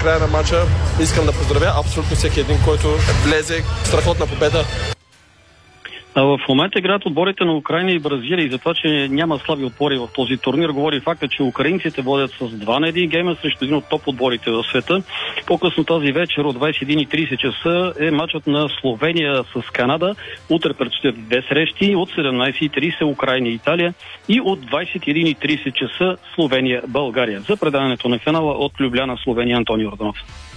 края на матча искам да поздравя абсолютно всеки един, който влезе. Страхотна победа. В момента играят отборите на Украйна и Бразилия и за това, че няма слаби отбори в този турнир, говори факта, че украинците водят с 2-1 гейма срещу един от топ отборите в света. По-късно тази вечер от 21:30 часа е матчът на Словения с Канада. Утре предстоят две срещи от 17:30 Украйна и Италия и от 21:30 часа Словения-България. За предаването на финала от Любляна, Словения, Антони Орданов.